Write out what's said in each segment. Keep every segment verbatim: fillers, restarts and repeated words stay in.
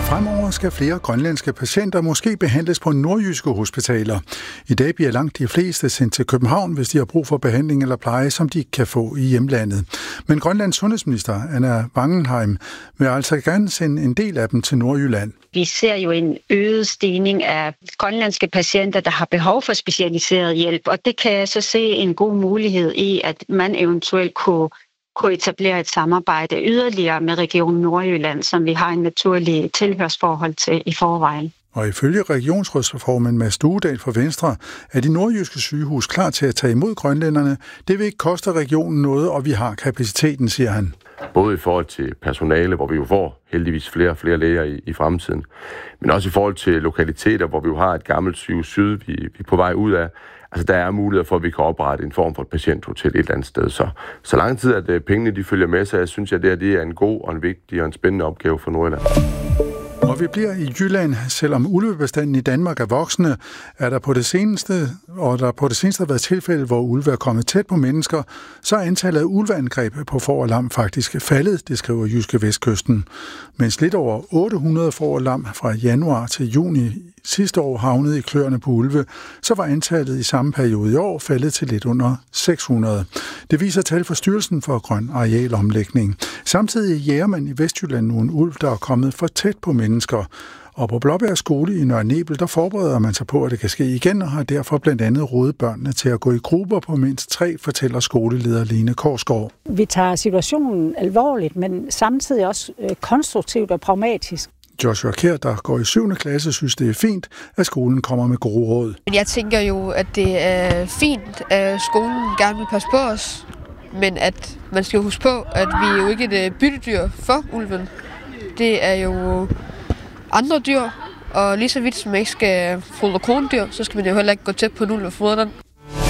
Fremover skal flere grønlandske patienter måske behandles på nordjyske hospitaler. I dag bliver langt de fleste sendt til København, hvis de har brug for behandling eller pleje, som de kan få i hjemlandet. Men Grønlands sundhedsminister, Anna Wangenheim, vil altså gerne sende en del af dem til Nordjylland. Vi ser jo en øget stigning af grønlandske patienter, der har behov for specialiseret hjælp, og det kan jeg så se en god mulighed i, at man eventuelt kunne kunne etablere et samarbejde yderligere med Region Nordjylland, som vi har en naturlig tilhørsforhold til i forvejen. Og ifølge regionsrådsformand Mads Duedal fra Venstre er de nordjyske sygehus klar til at tage imod grønlænderne. Det vil ikke koste regionen noget, og vi har kapaciteten, siger han. Både i forhold til personale, hvor vi jo får heldigvis flere og flere læger i, i fremtiden, men også i forhold til lokaliteter, hvor vi jo har et gammelt sygehus syd, vi, vi er på vej ud af. Altså, der er mulighed for, at vi kan oprette en form for et patienthotel et eller andet sted. Så, så lang tid, at pengene de følger med, så jeg synes, at det, her, det er en god og en vigtig og en spændende opgave for Nordjylland. Og vi bliver i Jylland, selvom ulvebestanden i Danmark er voksende, er der på det seneste, og der på det seneste har været tilfælde, hvor ulve er kommet tæt på mennesker, så er antallet af ulveangreb på får og lam faktisk faldet, det skriver Jyske Vestkysten. Mens lidt over otte hundrede får og lam fra januar til juni sidste år havnede i kløerne på ulve, så var antallet i samme periode i år faldet til lidt under seks hundrede. Det viser tal fra Styrelsen for Grøn Arealomlægning. Samtidig jæger man i Vestjylland nu en ulv, der er kommet for tæt på mennesker. Og på Blåbjerg Skole i Nørre Nebel, der forbereder man sig på, at det kan ske igen, og har derfor blandt andet rådet børnene til at gå i grupper på mindst tre, fortæller skoleleder Lene Korsgaard. Vi tager situationen alvorligt, men samtidig også konstruktivt og pragmatisk. Joshua Kjær, der går i syvende klasse, synes, det er fint, at skolen kommer med gode råd. Jeg tænker jo, at det er fint, at skolen gerne vil passe på os, men at man skal huske på, at vi er jo ikke et byttedyr for ulven. Det er jo andre dyr, og lige så vidt som man ikke skal fodre krondyr, så skal man jo heller ikke gå tæt på en ulv og fodre den.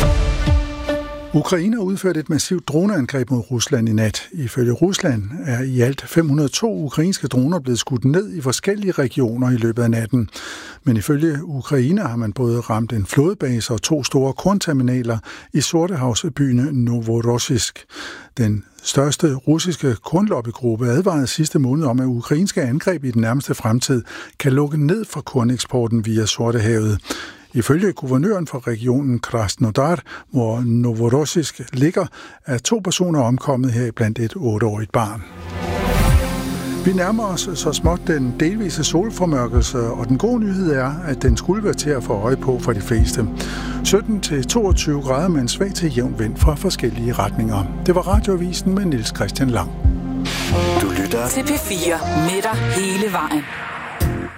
Ukraine har udført et massivt droneangreb mod Rusland i nat. Ifølge Rusland er i alt fem hundrede og to ukrainske droner blevet skudt ned i forskellige regioner i løbet af natten. Men ifølge Ukraine har man både ramt en flådebase og to store kornterminaler i Sortehavsbyen Novorossisk. Den største russiske kornlobbygruppe advarede sidste måned om, at ukrainske angreb i den nærmeste fremtid kan lukke ned for korneksporten via Sortehavet. Ifølge guvernøren for regionen Krasnodar, hvor Novorossisk ligger, er to personer omkommet her blandt et otteårigt barn. Vi nærmer os så småt den delvise solformørkelse, og den gode nyhed er, at den skulle være til at få øje på for de fleste. sytten til toogtyve grader med en svag til jævn vind fra forskellige retninger. Det var Radioavisen med Niels Christian Lang. Du lytter til P fire med dig hele vejen.